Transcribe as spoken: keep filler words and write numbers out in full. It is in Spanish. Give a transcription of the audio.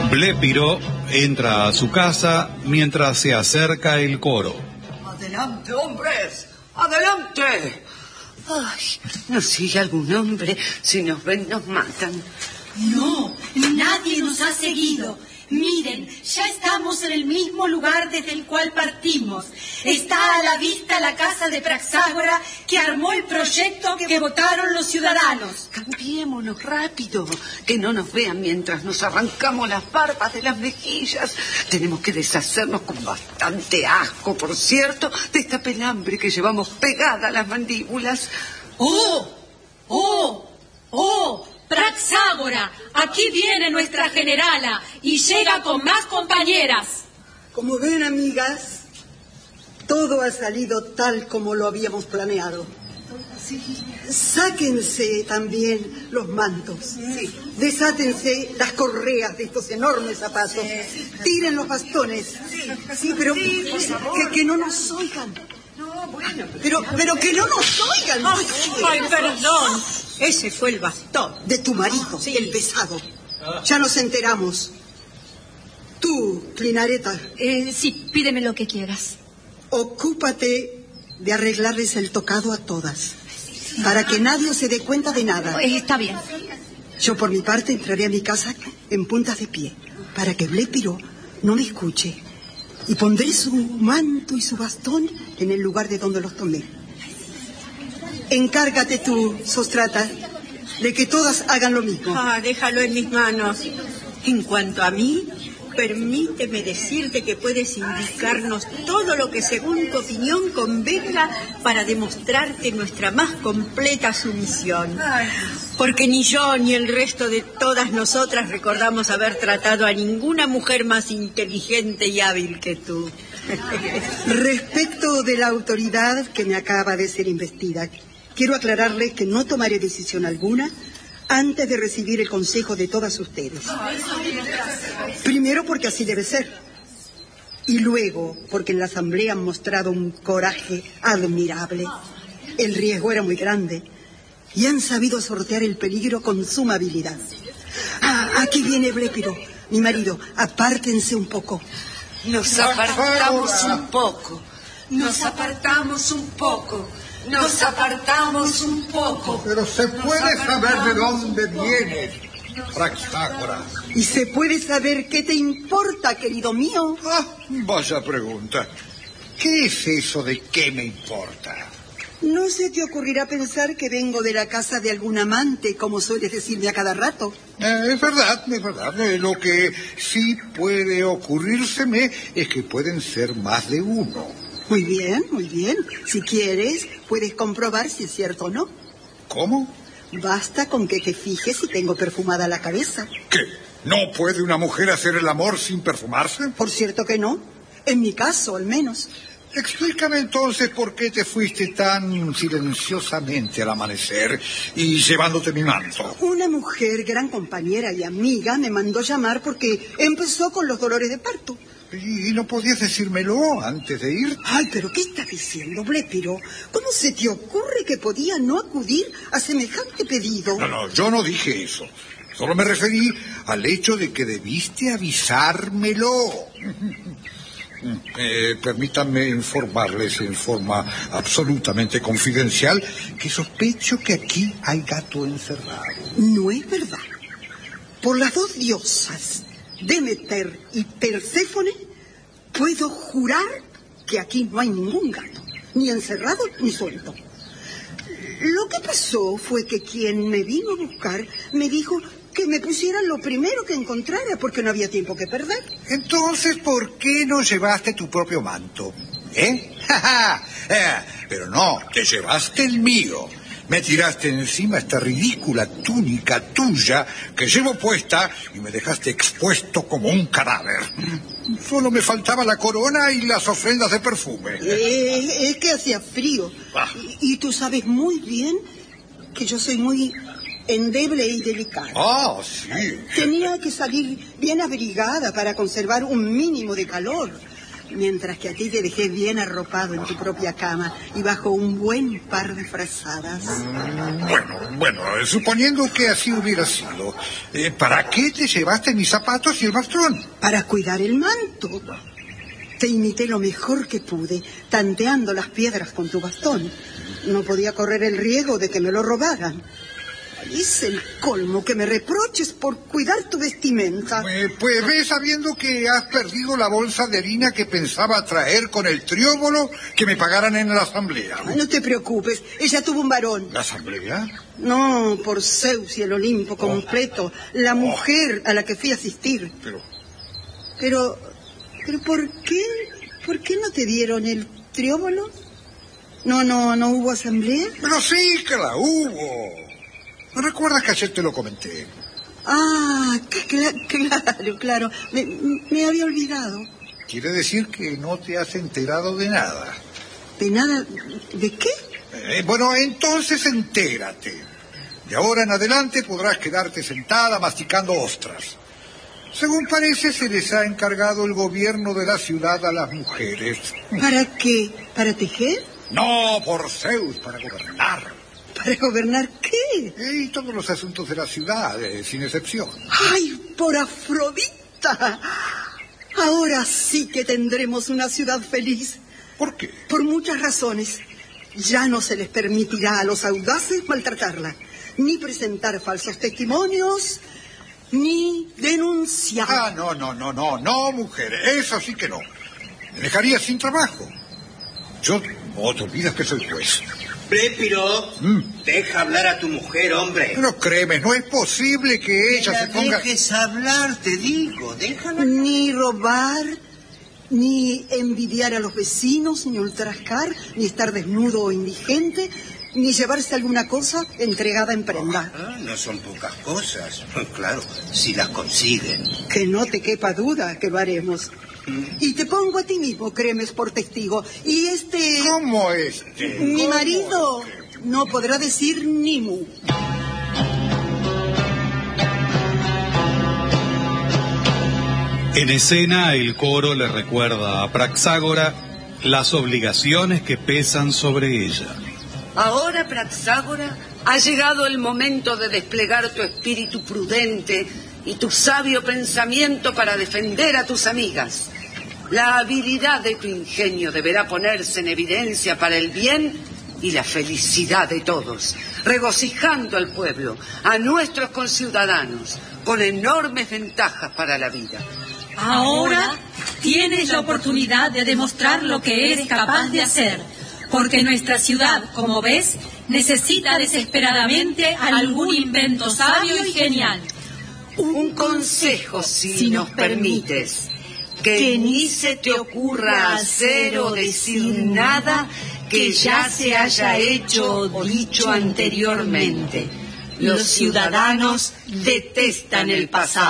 Blépiro entra a su casa mientras se acerca el coro. ¡Adelante, hombres! ¡Adelante! Ay, ¿nos sigue algún hombre? Si nos ven, nos matan. No, nadie nos ha seguido. Miren, ya estamos en el mismo lugar desde el cual partimos. Está a la vista la casa de Praxágora que armó el proyecto que votaron los ciudadanos. Cambiémonos rápido, que no nos vean mientras nos arrancamos las barbas de las mejillas. Tenemos que deshacernos con bastante asco, por cierto, de esta pelambre que llevamos pegada a las mandíbulas. ¡Oh! ¡Oh! ¡Oh! Praxágora, aquí viene nuestra generala y llega con más compañeras. Como ven, amigas, todo ha salido tal como lo habíamos planeado. Sí. Sáquense también los mantos. Sí. Desátense las correas de estos enormes zapatos. Sí. Tiren los bastones. Sí, sí pero sí, que, que no nos oigan. No, bueno. Pero, pero que no nos oigan. Ay, ay, perdón. Ese fue el bastón. De tu marido, sí. El pesado. Ya nos enteramos. Tú, Clinareta. Eh, sí, pídeme lo que quieras. Ocúpate de arreglarles el tocado a todas, para que nadie se dé cuenta de nada. Eh, está bien. Yo, por mi parte, entraré a mi casa en puntas de pie, para que Blépiro no me escuche. Y pondré su manto y su bastón en el lugar de donde los tomé. Encárgate tú, Sostrata, de que todas hagan lo mismo. Ah, déjalo en mis manos. En cuanto a mí, permíteme decirte que puedes indicarnos todo lo que según tu opinión convenga para demostrarte nuestra más completa sumisión. Porque ni yo ni el resto de todas nosotras recordamos haber tratado a ninguna mujer más inteligente y hábil que tú. Respecto de la autoridad que me acaba de ser investida, quiero aclararles que no tomaré decisión alguna antes de recibir el consejo de todas ustedes. Primero porque así debe ser. Y luego porque en la asamblea han mostrado un coraje admirable. El riesgo era muy grande y han sabido sortear el peligro con suma habilidad. Ah, aquí viene Blépiro, mi marido. Apártense un poco. Nos apartamos un poco. Nos apartamos un poco. Nos apartamos un poco. Pero se puede saber de dónde viene Praxágora. ¿Y se puede saber qué te importa, querido mío? Ah, vaya pregunta. ¿Qué es eso de qué me importa? ¿No se te ocurrirá pensar que vengo de la casa de algún amante, como sueles decirme a cada rato? Eh, es verdad, es verdad. Eh, lo que sí puede ocurrírseme es que pueden ser más de uno. Muy bien, muy bien. Si quieres, puedes comprobar si es cierto o no. ¿Cómo? Basta con que te fijes si tengo perfumada la cabeza. ¿Qué? ¿No puede una mujer hacer el amor sin perfumarse? Por cierto que no. En mi caso, al menos. Explícame entonces por qué te fuiste tan silenciosamente al amanecer y llevándote mi manto. Una mujer, gran compañera y amiga, me mandó llamar porque empezó con los dolores de parto. ¿Y no podías decírmelo antes de ir? Ay, pero ¿qué estás diciendo, Blépiro? ¿Cómo se te ocurre que podía no acudir a semejante pedido? No, no, yo no dije eso. Solo me referí al hecho de que debiste avisármelo. Eh, permítanme informarles en forma absolutamente confidencial que sospecho que aquí hay gato encerrado. No es verdad. Por las dos diosas, Demeter y Perséfone, puedo jurar que aquí no hay ningún gato, ni encerrado ni suelto. Lo que pasó fue que quien me vino a buscar me dijo que me pusiera lo primero que encontrara porque no había tiempo que perder. Entonces, ¿por qué no llevaste tu propio manto? ¿Eh? eh pero no, te llevaste el mío. Me tiraste encima esta ridícula túnica tuya que llevo puesta y me dejaste expuesto como un cadáver. Solo me faltaba la corona y las ofrendas de perfume. Eh, es que hacía frío. Ah. Y, y tú sabes muy bien que yo soy muy endeble y delicada. Ah, sí. Tenía que salir bien abrigada para conservar un mínimo de calor. Mientras que a ti te dejé bien arropado en tu propia cama y bajo un buen par de frazadas. Bueno, bueno, suponiendo que así hubiera sido, eh, ¿para qué te llevaste mis zapatos y el bastón? Para cuidar el manto. Te imité lo mejor que pude, tanteando las piedras con tu bastón. No podía correr el riesgo de que me lo robaran. Es el colmo que me reproches por cuidar tu vestimenta. Eh, pues ve sabiendo que has perdido la bolsa de harina que pensaba traer con el trióbolo que me pagaran en la asamblea. Ay, no te preocupes, ella tuvo un varón. ¿La asamblea? No, por Zeus y el Olimpo completo. Oh. La mujer a la que fui a asistir. Pero... Pero... ¿Pero por qué? ¿Por qué no te dieron el trióbolo? No, no, ¿no hubo asamblea? Pero sí que la hubo. ¿No recuerdas que ayer te lo comenté? Ah, cl claro, claro. Me, me había olvidado. Quiere decir que no te has enterado de nada. ¿De nada? ¿De qué? Eh, bueno, entonces entérate. De ahora en adelante podrás quedarte sentada masticando ostras. Según parece, se les ha encargado el gobierno de la ciudad a las mujeres. ¿Para qué? ¿Para tejer? No, por Zeus, para gobernar. ¿Para gobernar qué? Y todos los asuntos de la ciudad, eh, sin excepción. ¡Ay, por Afrodita! Ahora sí que tendremos una ciudad feliz. ¿Por qué? Por muchas razones. Ya no se les permitirá a los audaces maltratarla, ni presentar falsos testimonios, ni denunciar. Ah, no, no, no, no, no, mujer, eso sí que no. Me dejaría sin trabajo. Yo, no te olvidas que soy juez. Prépiro, ¿Mm? Deja hablar a tu mujer, hombre. Pero créeme, no es posible que ella la se ponga... dejes hablar, te digo, déjala. Ni robar, ni envidiar a los vecinos, ni ultrajar, ni estar desnudo o indigente, ni llevarse alguna cosa entregada en prenda. Ah, no son pocas cosas. Claro, si las consiguen. Que no te quepa duda que lo haremos. Y te pongo a ti mismo, Cremes, por testigo. Y este... ¿Cómo este? Mi ¿Cómo marido este? No podrá decir ni mu. En escena, el coro le recuerda a Praxágora las obligaciones que pesan sobre ella. Ahora, Praxágora, ha llegado el momento de desplegar tu espíritu prudente y tu sabio pensamiento para defender a tus amigas. La habilidad de tu ingenio deberá ponerse en evidencia para el bien y la felicidad de todos, regocijando al pueblo, a nuestros conciudadanos, con enormes ventajas para la vida. Ahora tienes la oportunidad de demostrar lo que eres capaz de hacer, porque nuestra ciudad, como ves, necesita desesperadamente algún invento sabio y genial. Un consejo, si, si nos permites, que, que ni se te ocurra hacer o decir nada que ya se haya hecho o dicho anteriormente. Los ciudadanos detestan el pasado.